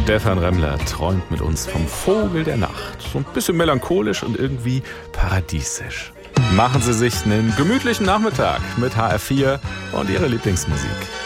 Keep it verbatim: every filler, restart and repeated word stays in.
Stefan Remmler träumt mit uns vom Vogel der Nacht. So ein bisschen melancholisch und irgendwie paradiesisch. Machen Sie sich einen gemütlichen Nachmittag mit H R vier und Ihrer Lieblingsmusik.